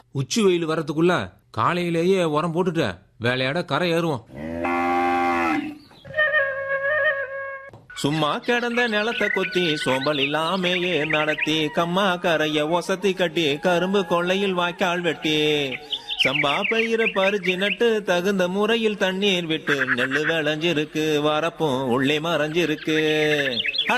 உச்சி வெயில் வரதுக்குள்ள காலையிலேயே உரம் போட்டுட்டு வேலையாட கரை ஏறுவோம். சும்மா கிடந்த நிலத்தை கொத்தி சோம்பல் இல்லாமையே நடத்தி கம்மா கரைய ஒசத்தி கட்டி கரும்பு கொள்ளையில் வாய்க்கால் வெட்டி சம்பா பயிர பறிச்சு நட்டு தகுந்த முறையில் தண்ணீர் விட்டு நெல்லு விளைஞ்சிருக்கு வரப்பும் உள்ளே மறைஞ்சிருக்கு.